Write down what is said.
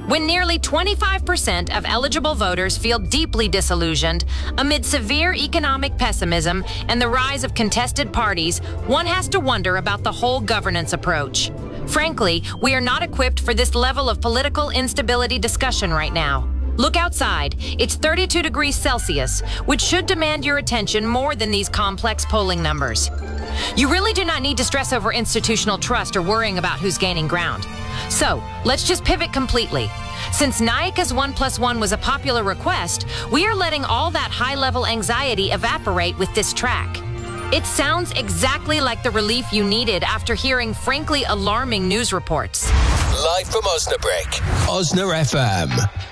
When nearly 25% of eligible voters feel deeply disillusioned amid severe economic pessimism and the rise of contested parties, one has to wonder about the whole governance approach. Frankly, we are not equipped for this level of political instability discussion right now. Look outside. It's 32 degrees Celsius, which should demand your attention more than these complex polling numbers. You really do not need to stress over institutional trust or worrying about who's gaining ground. So, let's just pivot completely. Since Nayika's 1+1 was a popular request, we are letting all that high-level anxiety evaporate with this track. It sounds exactly like the relief you needed after hearing frankly alarming news reports. Live from Osnabrück, Osna FM.